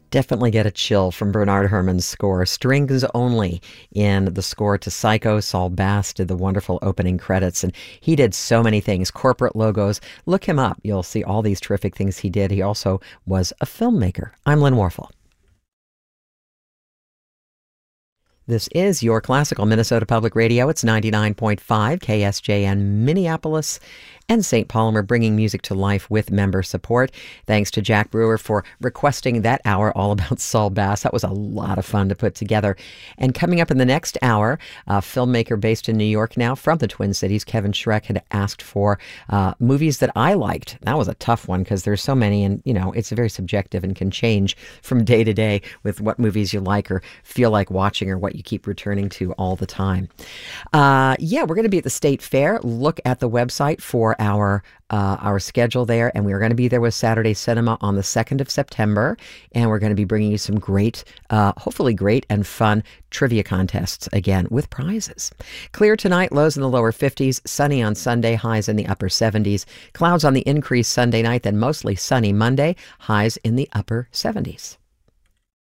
Definitely get a chill from Bernard Herrmann's score. Strings only in the score to Psycho. Saul Bass did the wonderful opening credits, and he did so many things. Corporate logos. Look him up. You'll see all these terrific things he did. He also was a filmmaker. I'm Lynn Warfel. This is your classical Minnesota Public Radio. It's 99.5 KSJN Minneapolis and St. Paul, and we're bringing music to life with member support. Thanks to Jack Brewer for requesting that hour all about Saul Bass. That was a lot of fun to put together. And coming up in the next hour, a filmmaker based in New York now from the Twin Cities, Kevin Schreck, had asked for movies that I liked. That was a tough one because there's so many, and it's very subjective and can change from day to day with what movies you like or feel like watching or what you keep returning to all the time. We're going to be at the State Fair. Look at the website for our schedule there, and we are going to be there with Saturday Cinema on the 2nd of September, and we're going to be bringing you some great, hopefully great and fun trivia contests again with prizes. Clear tonight, lows in the lower 50s, sunny on Sunday, highs in the upper 70s, clouds on the increase Sunday night, then mostly sunny Monday, highs in the upper 70s.